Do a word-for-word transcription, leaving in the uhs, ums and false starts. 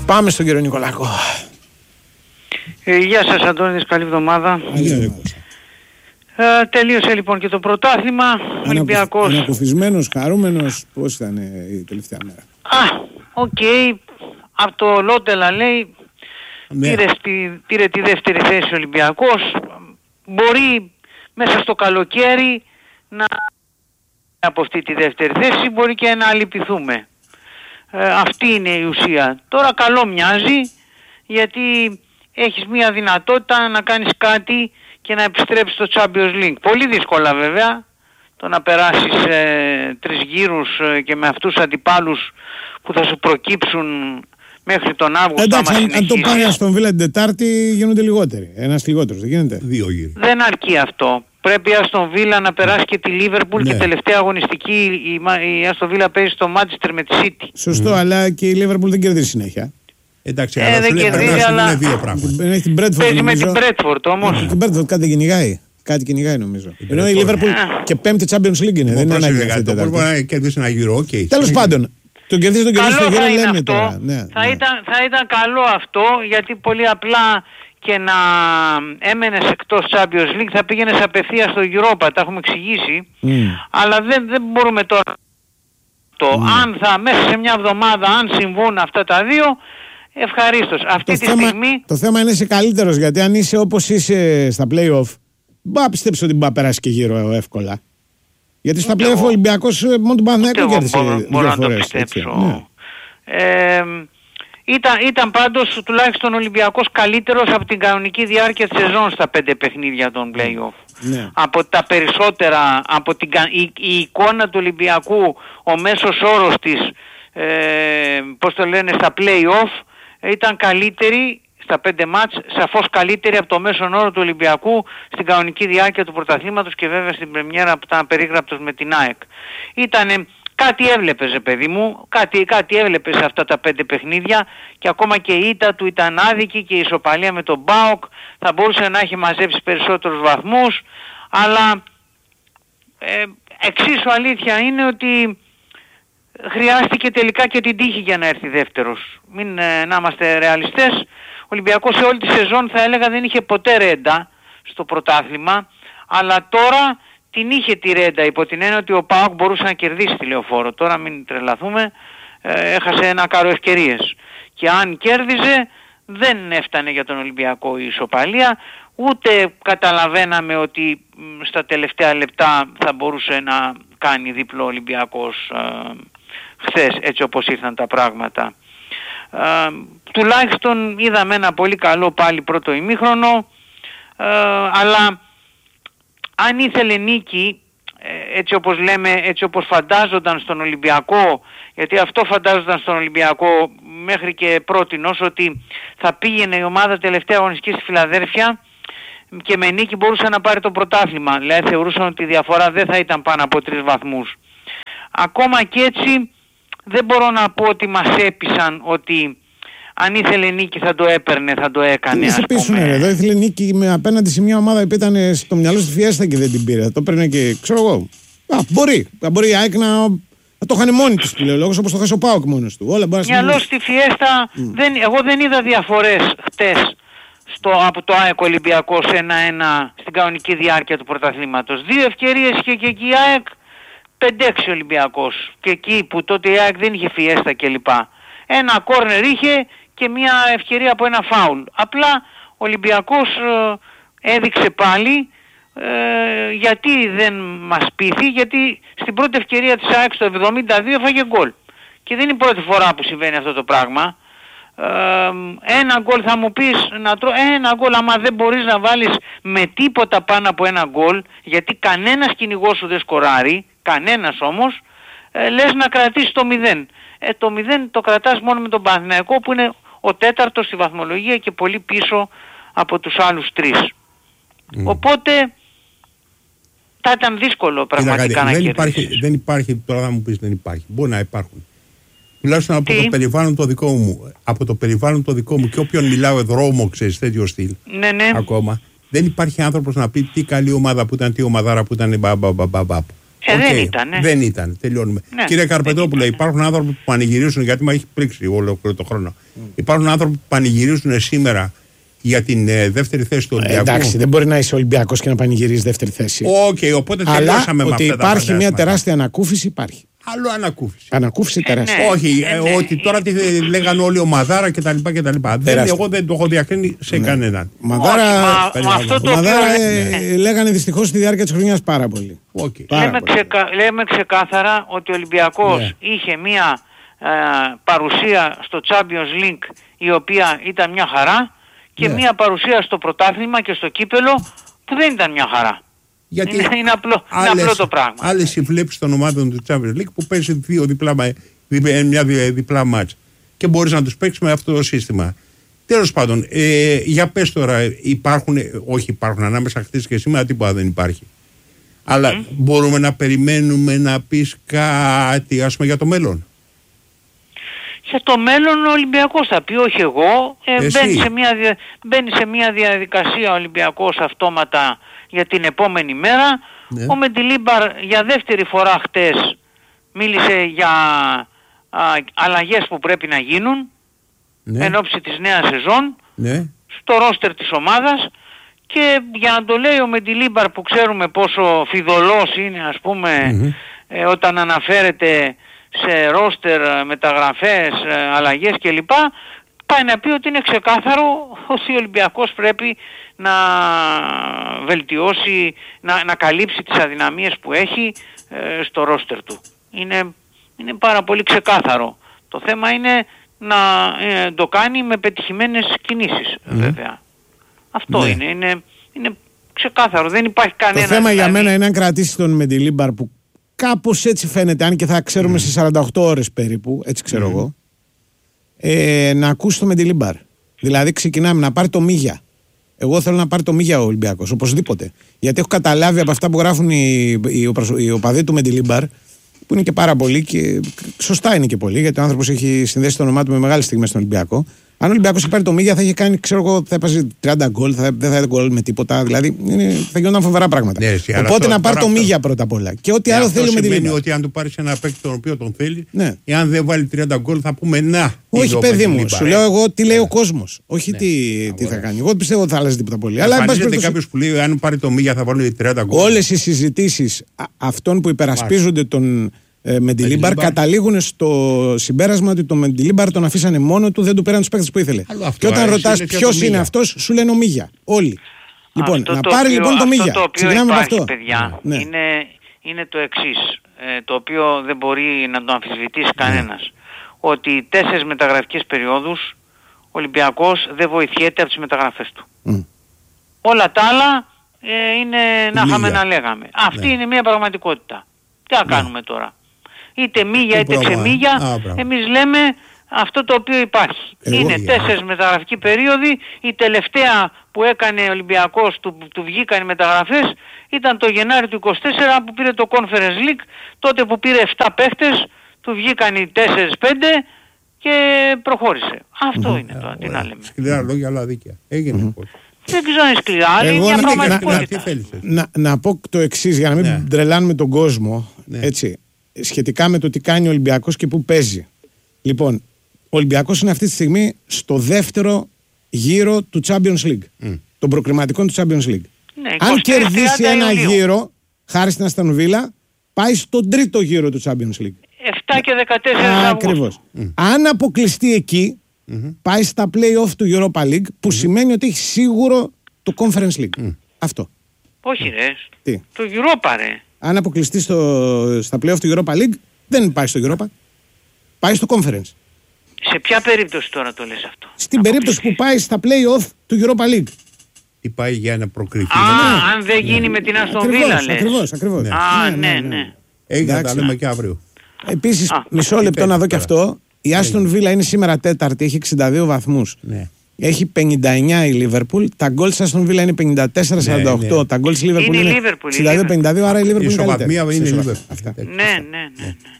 Πάμε στον κύριο Νικολάκο. Ε, γεια σας Αντώνης, καλή εβδομάδα. Ε, τελείωσε λοιπόν και το πρωτάθλημα. Ανακουφ... Ολυμπιακός. Ανακουφισμένος, χαρούμενος, πώς ήταν η τελευταία μέρα? Α, οκ. Okay. Από το Λότελα λέει, ναι. πήρε, στη, πήρε τη δεύτερη θέση ο Ολυμπιακός. Μπορεί μέσα στο καλοκαίρι να από αυτή τη δεύτερη θέση, μπορεί και να λυπηθούμε. Ε, αυτή είναι η ουσία. Τώρα καλό μοιάζει, γιατί έχεις μια δυνατότητα να κάνεις κάτι και να επιστρέψεις στο Champions League. Πολύ δύσκολα βέβαια το να περάσεις ε, τρεις γύρους ε, και με αυτούς τους αντιπάλους που θα σου προκύψουν μέχρι τον Αύγουστο. Εντάξει, αν, αν το πάει Αστον Βίλα την Τετάρτη γίνονται λιγότεροι. Ένας λιγότερος, δεν γίνεται? Δύο γύροι. Δεν αρκεί αυτό. Πρέπει η Αστον Βίλα να περάσει και τη Λίβερπουλ, ναι. Και τελευταία αγωνιστική η, η Αστον Βίλα παίζει στο Μάντσεστερ με τη City. Σωστό, mm. αλλά και η Λίβερπουλ δεν κερδίζει συνέχεια. Εντάξει, ε, αλλά δεν κερδίζει, αλλά είναι δύο πράγματα. Έχει την Bradford, παίζει νομίζω. με την Bradford όμως. Την Bradford κάτι κυνηγάει. Κάτι κυνηγάει νομίζω. Ενώ η Λίβερπουλ και πέμπτη Champions League είναι. Δεν είναι ανάγκη αυτή. Το μπορεί να κερδίσει ένα γύρο, okay. Τέλος πάντων. Τον κερδίζει τον κερδίζει στο γύρο, λέμε τώρα. Ναι, θα, ναι. Ήταν, θα ήταν καλό αυτό, γιατί πολύ απλά και να έμενες εκτός Champions League θα πήγαινες απευθείας στο Europa, τα έχουμε εξηγήσει. Mm. Αλλά δεν, δεν μπορούμε τώρα το. Mm. Αν θα μέσα σε μια εβδομάδα, αν συμβούν αυτά τα δύο, ευχαρίστως. Αυτή το τη θέμα, στιγμή... Το θέμα είναι είσαι καλύτερος, γιατί αν είσαι όπως είσαι στα play-off, μπα πιστέψω ότι μπα περάσει και γύρω εύκολα. Γιατί στα play-off ο Ολυμπιακός μόνο τον Παναθηναϊκό κέρδισε δύο φορές. Ναι. Ε, ήταν, ήταν πάντως τουλάχιστον ο Ολυμπιακός καλύτερος από την κανονική διάρκεια της σεζόν στα πέντε παιχνίδια των play-off. Ναι. Από τα περισσότερα, από την, η, η εικόνα του Ολυμπιακού, ο μέσος όρος της, ε, πώς το λένε, στα play-off ήταν καλύτερη στα πέντε μάτς, σαφώς καλύτερη από το μέσον όρο του Ολυμπιακού στην κανονική διάρκεια του πρωταθλήματος και βέβαια στην πρεμιέρα που ήταν περίγραπτος με την ΑΕΚ. Ήτανε, κάτι έβλεπες παιδί μου, κάτι, κάτι έβλεπες σε αυτά τα πέντε παιχνίδια και ακόμα και η ήττα του ήταν άδικη και η ισοπαλία με τον ΠΑΟΚ θα μπορούσε να έχει μαζέψει περισσότερους βαθμούς, αλλά ε, εξίσου αλήθεια είναι ότι χρειάστηκε τελικά και την τύχη για να έρθει δεύτερος. Μην ε, να είμαστε ρεαλιστές. Ο Ολυμπιακός σε όλη τη σεζόν θα έλεγα δεν είχε ποτέ ρέντα στο πρωτάθλημα, αλλά τώρα την είχε τη ρέντα υπό την έννοια ότι ο ΠΑΟΚ μπορούσε να κερδίσει τη Λεωφόρο. Τώρα μην τρελαθούμε, ε, έχασε ένα κάρο ευκαιρίες. Και αν κέρδιζε δεν έφτανε για τον Ολυμπιακό η ισοπαλία, ούτε καταλαβαίναμε ότι μ, στα τελευταία λεπτά θα μπορούσε να κάνει διπλό Ολυμπιακός ε, χθες, έτσι όπως ήρθαν τα πράγματα. Ε, τουλάχιστον είδαμε ένα πολύ καλό πάλι πρώτο ημίχρονο, ε, αλλά αν ήθελε νίκη, ε, έτσι όπως λέμε, έτσι όπως φαντάζονταν στον Ολυμπιακό, γιατί αυτό φαντάζονταν στον Ολυμπιακό μέχρι και πρότινος, ότι θα πήγαινε η ομάδα τελευταία αγωνιστική στη Φιλαδέλφια και με νίκη μπορούσε να πάρει το πρωτάθλημα. Δηλαδή θεωρούσαν ότι η διαφορά δεν θα ήταν πάνω από τρεις βαθμούς. Ακόμα και έτσι δεν μπορώ να πω ότι μας έπεισαν ότι αν ήθελε νίκη θα το έπαιρνε, θα το έκανε. Τι σε πείσουν ρε, εδώ ήθελε νίκη με απέναντι σε μια ομάδα που ήταν στο μυαλό στη Φιέστα και δεν την πήρε. Θα το έπαιρνε και ξέρω εγώ. Α, μπορεί. Μπορεί η ΑΕΚ να, να το χάνει μόνη της τηλεολόγος όπως το χάσει ο ΠΑΟΚ μόνος του. Όλα μπορεί να μυαλό στη Φιέστα, mm. δεν, εγώ δεν είδα διαφορές χτες στο, από το ΑΕΚ Ολυμπιακός ένα ένα στην κανονική διάρκεια του πρωταθλήματος. Δύο ευκαιρίες είχε και εκεί η ΑΕΚ, πέντε έξι Ολυμπιακός. Και εκεί που τότε η ΑΕΚ δεν είχε Φιέστα κλπ. Ένα κόρνερ είχε και μια ευκαιρία από ένα φάουλ. Απλά ο Ολυμπιακός ε, έδειξε πάλι ε, γιατί δεν μας πείθει, γιατί στην πρώτη ευκαιρία της ΑΕΚ στο εβδομήντα δύο έφαγε γκολ. Και δεν είναι η πρώτη φορά που συμβαίνει αυτό το πράγμα. Ε, ένα γκολ θα μου πεις, να τρώ, ένα γκολ άμα δεν μπορείς να βάλεις με τίποτα πάνω από ένα γκολ, γιατί κανένας κυνηγός σου δεν σκοράρει, κανένας όμως, ε, λες να κρατήσεις το μηδέν. Ε, το μηδέν το κρατάς μόνο με τον Παναθηναϊκό που είναι ο τέταρτος στη βαθμολογία και πολύ πίσω από τους άλλους τρεις. Mm. Οπότε θα ήταν δύσκολο πραγματικά Κοίτα, να δεν κερδίσεις. Υπάρχει, δεν υπάρχει, τώρα θα μου πεις δεν υπάρχει. Μπορεί να υπάρχουν. Τουλάχιστον από Τι? το περιβάλλον το δικό μου. Από το περιβάλλον το δικό μου και όποιον μιλάω δρόμο, ξέρεις, τέτοιο στυλ. Ναι, ναι. Ακόμα. Δεν υπάρχει άνθρωπος να πει τι καλή ομάδα που ήταν, τι ομαδάρα που ήταν. Μπα, μπα, μπα, μπα, μπα. Ε, okay, δεν ήταν. Ναι. Δεν ήταν. Τελειώνουμε. Ναι, Κύριε Καρπετόπουλε, υπάρχουν άνθρωποι που πανηγυρίζουν, γιατί μου έχει πλήξει ολόκληρο το χρόνο. Mm. Υπάρχουν άνθρωποι που πανηγυρίζουν σήμερα για την ε, δεύτερη θέση του Ολυμπιακού. Ε, εντάξει, δεν μπορεί να είσαι Ολυμπιακός και να πανηγυρίζει δεύτερη θέση. Οκ, okay, οπότε τελειώσαμε με αυτά. Αλλά ότι υπάρχει μια τεράστια ανακούφιση, υπάρχει. Άλλο ανακούφιση. Ανακούφιση τεράστια. Ε, ναι, Όχι, ε, ε, ναι. ότι τώρα τι λέγανε όλοι ομαδάρα κτλ. Εγώ δεν το έχω διακρίνει σε ναι. κανέναν. Μαδάρα, Όχι, μα, αυτό το Μαδάρα οποίο... ε, ναι. λέγανε δυστυχώς στη διάρκεια της χρονιάς πάρα πολύ. Okay. Πάρα λέμε, πολύ. ξεκα... λέμε ξεκάθαρα ότι ο Ολυμπιακός ναι. είχε μια ε, παρουσία στο Champions League η οποία ήταν μια χαρά και ναι. μια παρουσία στο πρωτάθλημα και στο κύπελο που δεν ήταν μια χαρά. Γιατί είναι, είναι, απλό, άλλες, είναι απλό το πράγμα. Άλλες οι βλέψεις των ομάδων του Champions League που παίζει δύο διπλά, μια διπλά μάτς και μπορείς να τους παίξεις με αυτό το σύστημα. Τέλος πάντων, ε, για πες τώρα, υπάρχουν, όχι υπάρχουν ανάμεσα χτες και σήμερα, τίποτα δεν υπάρχει. Αλλά mm. μπορούμε να περιμένουμε να πεις κάτι, ας πούμε, για το μέλλον. Για το μέλλον ο Ολυμπιακός θα πει, όχι εγώ. Ε, μπαίνει, σε μια, μπαίνει σε μια διαδικασία ο Ολυμπιακός αυτόματα για την επόμενη μέρα. Ναι. Ο Μεντιλίμπαρ για δεύτερη φορά χτες μίλησε για α, αλλαγές που πρέπει να γίνουν ναι. εν ώψη της νέας σεζόν ναι. στο ρόστερ της ομάδας, και για να το λέει ο Μεντιλίμπαρ που ξέρουμε πόσο φιδωλός είναι, ας πούμε, mm-hmm. ε, όταν αναφέρεται σε ρόστερ, μεταγραφές, αλλαγές κλπ, πάει να πει ότι είναι ξεκάθαρο ότι ο Ολυμπιακός πρέπει να βελτιώσει, να, να καλύψει τις αδυναμίες που έχει ε, στο ρόστερ του. Είναι, είναι πάρα πολύ ξεκάθαρο. Το θέμα είναι να ε, το κάνει με πετυχημένες κινήσεις mm. βέβαια. Αυτό ναι. είναι, είναι, είναι ξεκάθαρο. Δεν υπάρχει κανένα. Το θέμα δηλαδή... για μένα είναι αν κρατήσει τον Μεντιλίμπαρ, που κάπως έτσι φαίνεται, αν και θα ξέρουμε mm. σε σαράντα οκτώ ώρες περίπου, έτσι ξέρω mm. εγώ, ε, να ακούσει το Μεντιλίμπαρ. Δηλαδή ξεκινάμε να πάρει το Μίγια. Εγώ θέλω να πάρει το Μίγια ο Ολυμπιακός, οπωσδήποτε. Γιατί έχω καταλάβει από αυτά που γράφουν οι, οι, οι οπαδοί του Μεντιλίμπαρ, που είναι και πάρα πολλοί και σωστά είναι και πολλοί, γιατί ο άνθρωπος έχει συνδέσει το όνομά του με μεγάλες στιγμές στον Ολυμπιακό. Αν ο Ολυμπιακός είχε πάρει το Μίγια θα είχε κάνει, ξέρω εγώ, θα έπαιζε τριάντα γκολ, θα, δεν θα είχε γκολ με τίποτα. Δηλαδή είναι, θα γινόταν φοβερά πράγματα. Ναι, οπότε αυτό, να πάρει το Μίγια πρώτα απ' όλα. Και ό,τι ναι, άλλο θέλει με τη Λίμπαρ. Ότι αν του πάρει ένα παίκτη τον οποίο τον θέλει, ναι. εάν δεν βάλει τριάντα γκολ θα πούμε να. Όχι, παιδί μου, σου λέω εγώ τι λέει ο κόσμος. Όχι τι θα κάνει. Εγώ πιστεύω ότι θα άλλαζε τίποτα πολύ. Αλλά είναι κάποιο που λέει αν πάρει το Μίγια θα βάλει τριάντα γκολ. Όλες οι συζητήσεις αυτών που υπερασπίζονται τον Ε, Μεντιλίμπαρ καταλήγουν στο συμπέρασμα ότι το Μεντιλίμπαρ τον αφήσανε μόνο του, δεν του πήραν τους παίκτες που ήθελε. Αυτό, και όταν ρωτάς ποιος είναι αυτός, σου λένε ο Μίγια. Όλοι. Λοιπόν, αυτό να το πάρει οποίο, λοιπόν το Μίγια. Αυτό το οποίο Ξεκινάμε υπάρχει, αυτό. παιδιά, ναι. είναι, είναι το εξής, ε, το οποίο δεν μπορεί να το αμφισβητήσει κανένας. Ναι. Ότι τέσσερις μεταγραφικές περιόδους ο Ολυμπιακός δεν βοηθιέται από τις μεταγραφές του. Mm. Όλα τα άλλα ε, είναι να είχαμε να λέγαμε. Αυτή ναι. είναι μια πραγματικότητα. Τι θα ναι. κάνουμε τώρα. Είτε μίγια είτε ξεμίγια, εμείς λέμε αυτό το οποίο υπάρχει. Εγώ, είναι για. τέσσερις μεταγραφικοί περίοδοι. Η τελευταία που έκανε ο Ολυμπιακός, του, του βγήκαν οι μεταγραφές, ήταν το Γενάρη του είκοσι τέσσερα που πήρε το Conference League, τότε που πήρε επτά παίχτες, του βγήκαν οι τέσσερα πέντε και προχώρησε. Αυτό mm-hmm. είναι τώρα, τι να λέμε. Σκληρά λόγια, αλλά δίκαια. Έγινε mm-hmm. Δεν ξέρω αν είναι σκληρά, αλλά είναι μια πραγματικότητα. Να, να, να πω το εξής, για να μην ναι. τρελάνουμε τον κόσμο, ναι. έτσι. Σχετικά με το τι κάνει ο Ολυμπιακός και πού παίζει. Λοιπόν, ο Ολυμπιακός είναι αυτή τη στιγμή στο δεύτερο γύρο του Champions League. Mm. Των προκριματικών του Champions League. Ναι, αν κερδίσει ένα Ιουλίου. γύρο, χάρη στην Αστον Βίλα, πάει στον τρίτο γύρο του Champions League. επτά και δεκατέσσερα Ακριβώς. Mm. Αν αποκλειστεί εκεί, mm-hmm. πάει στα play-off του Europa League, που mm-hmm. σημαίνει ότι έχει σίγουρο το Conference League. Mm. Αυτό. Όχι ρε. Τι? Το Europa ρε. Αν αποκλειστεί στο, στα play-off του Europa League, δεν πάει στο Europa. Πάει στο Conference. Σε ποια περίπτωση τώρα το λες αυτό? Στην περίπτωση που πάει στα play-off του Europa League. Ή πάει για να προκριθεί. Α, ναι. αν δεν γίνει ναι. με την Αστον Βίλα λες. Ακριβώς, ακριβώς. Ναι. Α, ναι, ναι. ναι. Έγινε να τα λέμε και αύριο. Επίσης, Α, μισό λεπτό να δω και αυτό. Η Αστον Βίλα είναι σήμερα τέταρτη, έχει εξήντα δύο βαθμούς. Ναι. Έχει πενήντα εννιά η Λίβερπουλ, τα γκολ της Αστον Βίλα είναι πενήντα τέσσερα σαράντα οκτώ, ναι, ναι. τα γκολ της Λίβερπουλ είναι, είναι εξήντα δύο πενήντα δύο, άρα η Λίβερπουλ είναι καλύτερη. Η ισοβαθμία είναι η Λίβερπουλ. Ναι, ναι, ναι.